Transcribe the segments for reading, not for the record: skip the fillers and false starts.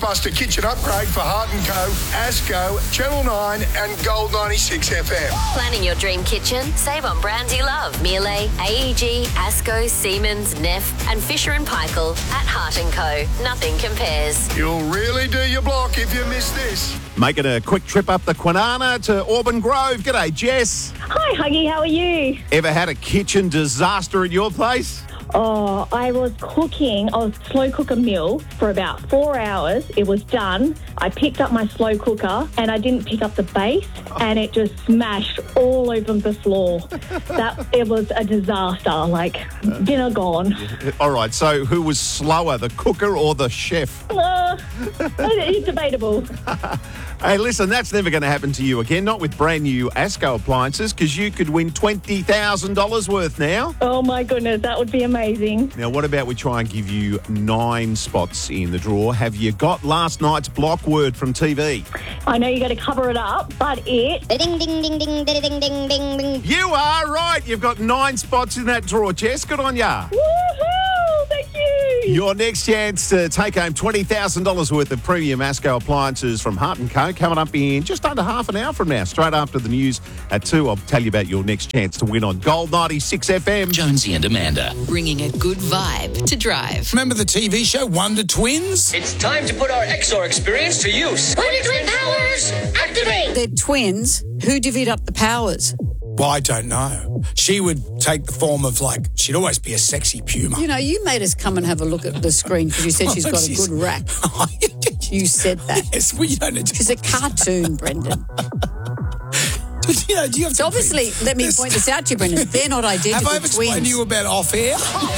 Blockbuster kitchen upgrade for Hart & Co, Asco, Channel 9 and Gold 96 FM. Planning your dream kitchen? Save on brands you love. Miele, AEG, Asco, Siemens, Neff and Fisher & Paykel at Hart & Co. Nothing compares. You'll really do your block if you miss this. Making a quick trip up the Kwinana to Auburn Grove. G'day, Jess. Hi, Huggy. How are you? Ever had a kitchen disaster at your place? Oh, I was slow cook a meal for about 4 hours. It was done. I picked up my slow cooker and I didn't pick up the base and it just smashed all over the floor. It was a disaster, dinner gone. All right, so who was slower, the cooker or the chef? It's debatable. Hey, listen, that's never going to happen to you again, not with brand new Asco appliances, because you could win $20,000 worth now. Oh, my goodness, that would be amazing. Now, what about we try and give you 9 spots in the draw? Have you got last night's block word from TV? I know you got to cover it up, but it... Ding, ding, ding, ding, ding, ding, ding, ding, ding. You are right. You've got 9 spots in that draw, Jess. Good on ya. Woohoo! Thank you. Your next chance to take home $20,000 worth of premium Asco appliances from Hart & Co. coming up in just under half an hour from now. Straight after the news at 2, I'll tell you about your next chance to win on Gold 96 FM. Jonesy and Amanda. Bringing a good vibe to drive. Remember the TV show Wonder Twins? It's time to put our XR experience to use. Wonder Twin powers, activate! They're twins. Who divvied up the powers? Well, I don't know. She would take the form of, she'd always be a sexy puma. You know, you made us come and have a look at the screen because you said she's got a good rack. You said that. Yes, well, you don't know. She's a cartoon, Brendan. Do you have so obviously, let me point this out to you, Brendan. They're not identical twins. Have I ever twins. explained to you about off-air?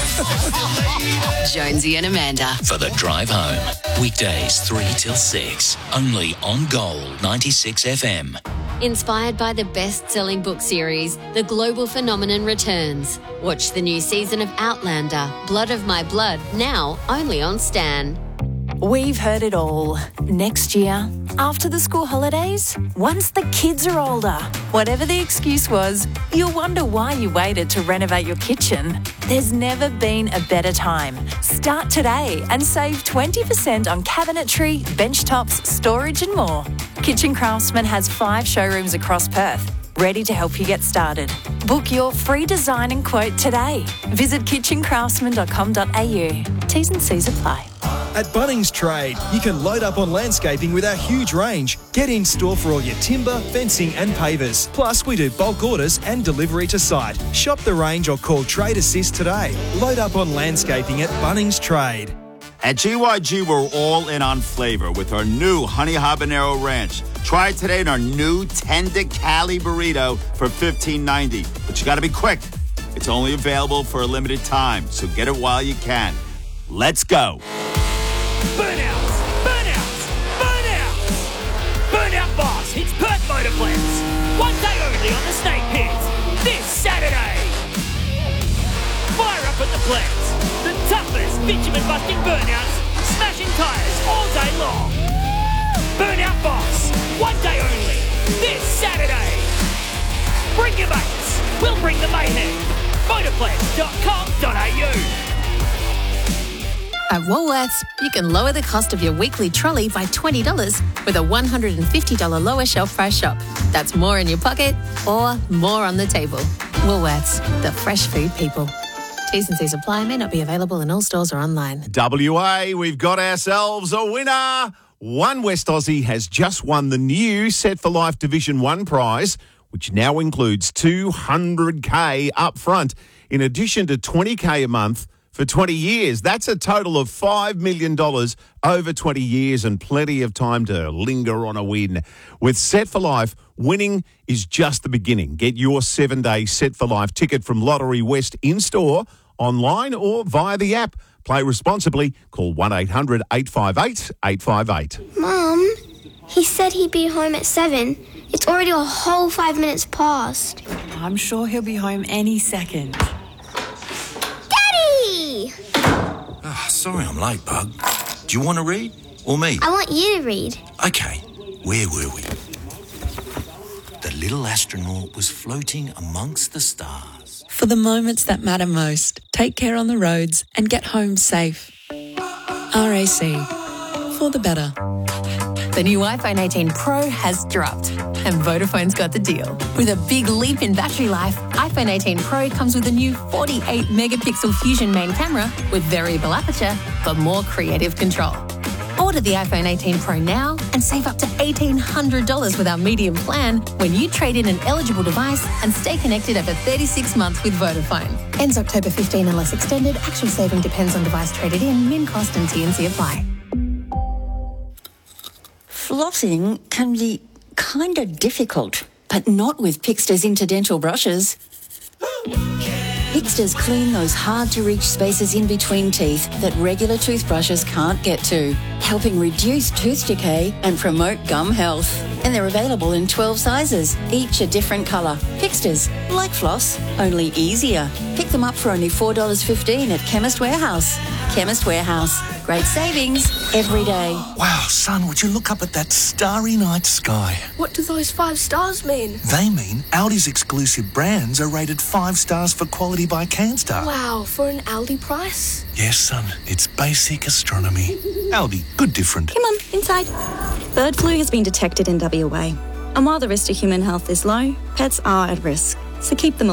Jonesy and Amanda. For the drive home. Weekdays 3 till 6. Only on Gold 96 FM. Inspired by the best-selling book series, The Global Phenomenon returns. Watch the new season of Outlander, Blood of My Blood, now only on Stan. We've heard it all. Next year, after the school holidays, once the kids are older, whatever the excuse was, you'll wonder why you waited to renovate your kitchen. There's never been a better time. Start today and save 20% on cabinetry, benchtops, storage and more. Kitchen Craftsman has 5 showrooms across Perth, ready to help you get started. Book your free design and quote today. Visit kitchencraftsman.com.au. T's and C's apply. At Bunnings Trade, you can load up on landscaping with our huge range. Get in store for all your timber, fencing and pavers. Plus, we do bulk orders and delivery to site. Shop the range or call Trade Assist today. Load up on landscaping at Bunnings Trade. At GYG, we're all in on flavor with our new Honey Habanero Ranch. Try it today in our new tender Cali burrito for $15.90. But you got to be quick. It's only available for a limited time, so get it while you can. Let's go. Burnouts! Burnouts! Burnouts! Burnout Boss hits Perth Motorplans. 1 day only on the Snake Pit. This Saturday. Fire up at the plants. The toughest bitumen-busting burnouts, smashing tyres all day long. Burnout Boss. 1 day only. This Saturday. Bring your mates. We'll bring the mayhem. Motorplans.com.au. At Woolworths, you can lower the cost of your weekly trolley by $20 with a $150 lower shelf price shop. That's more in your pocket or more on the table. Woolworths, the fresh food people. T's and C's apply, may not be available in all stores or online. WA, we've got ourselves a winner. One West Aussie has just won the new Set for Life Division 1 prize, which now includes $200K up front, in addition to $20K a month for 20 years. That's a total of $5 million over 20 years and plenty of time to linger on a win. With Set for Life, winning is just the beginning. Get your 7-day Set for Life ticket from Lottery West in-store, online or via the app. Play responsibly. Call 1-800-858-858. Mum, he said he'd be home at 7. It's already a whole 5 minutes past. I'm sure he'll be home any second. Daddy! Sorry I'm late, Bug. Do you want to read? Or me? I want you to read. Okay, where were we? The little astronaut was floating amongst the stars. For the moments that matter most, take care on the roads and get home safe. RAC. for the better. The new iPhone 18 Pro has dropped, and Vodafone's got the deal. With a big leap in battery life, iPhone 18 Pro comes with a new 48-megapixel Fusion main camera with variable aperture for more creative control. Order the iPhone 18 Pro now and save up to $1,800 with our medium plan when you trade in an eligible device and stay connected over 36 months with Vodafone. Ends October 15 unless extended. Actual saving depends on device traded in, min cost and T&C apply. Flossing can be kind of difficult, but not with Pixter's interdental brushes. Pixter's clean those hard-to-reach spaces in between teeth that regular toothbrushes can't get to, helping reduce tooth decay and promote gum health. And they're available in 12 sizes, each a different colour. Pixter's, like floss, only easier. Pick them up for only $4.15 at Chemist Warehouse. Chemist Warehouse. Great savings every day. Wow, son, would you look up at that starry night sky? What do those 5 stars mean? They mean Audi's exclusive brands are rated 5 stars for quality by CanStar. Wow, for an Aldi price? Yes, son, it's basic astronomy. Aldi, good different. Come on, inside. Bird flu has been detected in WA. And while the risk to human health is low, pets are at risk. So keep them